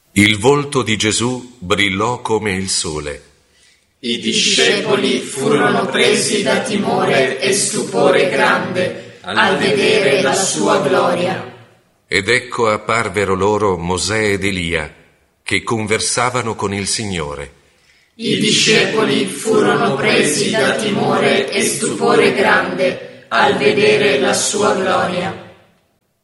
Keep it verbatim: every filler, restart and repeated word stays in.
Il volto di Gesù brillò come il sole. I discepoli furono presi da timore e stupore grande al vedere la sua gloria. Ed ecco apparvero loro Mosè ed Elia, che conversavano con il Signore. I discepoli furono presi da timore e stupore grande al vedere la sua gloria.